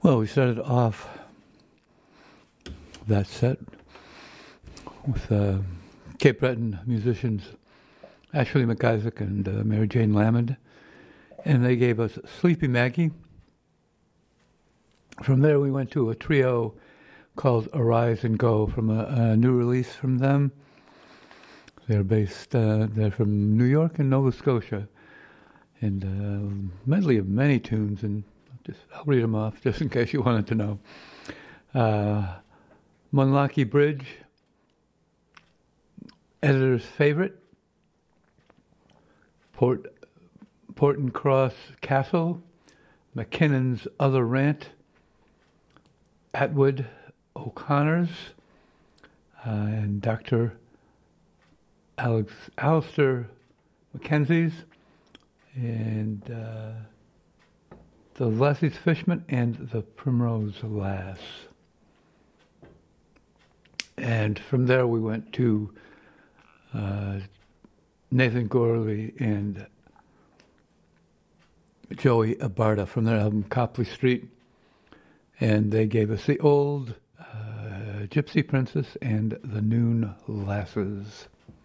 Well, we started off that set with Cape Breton musicians Ashley McIsaac and Mary Jane Lamond, and they gave us Sleepy Maggie. From there we went to a trio called Arise and Go from a new release from them. They're from New York and Nova Scotia, and a medley of many tunes, and I'll read them off just in case you wanted to know. Munlochy Bridge, Editor's Favorite, Porton Cross Castle, McKinnon's Other Rant, Atwood O'Connor's, and Dr. Alistair Mackenzie's, and the Lassie's Fishman and the Primrose Lass. And from there we went to Nathan Gorley and Joey Abarta from their album Copley Street. And they gave us the old Gypsy Princess and the Noon Lasses.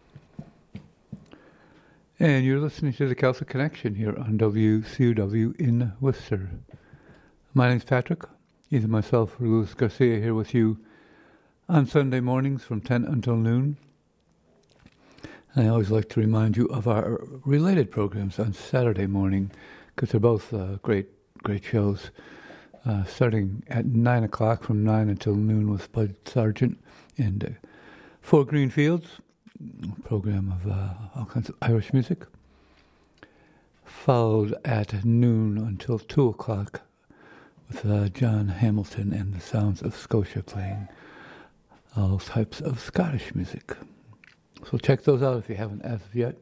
And you're listening to the Celtic Connection here on WCUW in Worcester. My name's Patrick. Either myself or Luis Garcia here with you on Sunday mornings from 10 until noon. And I always like to remind you of our related programs on Saturday morning, because they're both great shows. Starting at 9 o'clock from 9 until noon with Bud Sargent and Four Green Fields, a program of all kinds of Irish music. Followed at noon until 2 o'clock with John Hamilton and the Sounds of Scotia playing all types of Scottish music. So check those out if you haven't as of yet.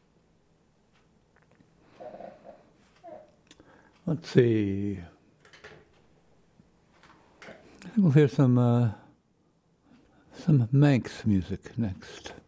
Let's see. I think we'll hear some Manx music next.